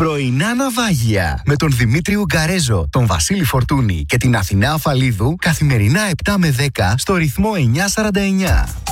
Πρωινά ναυάγια με τον Δημήτρη Ουγκαρέζο, τον Βασίλη Φορτούνη και την Αθηνά Αφαλίδου καθημερινά 7 με 10 στο ρυθμό 949.